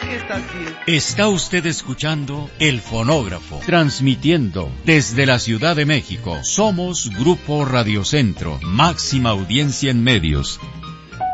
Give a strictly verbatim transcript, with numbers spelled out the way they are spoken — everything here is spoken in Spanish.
sí estás bien. Está usted escuchando El Fonógrafo, transmitiendo desde la Ciudad de México. Somos Grupo Radio Centro, máxima audiencia en medios.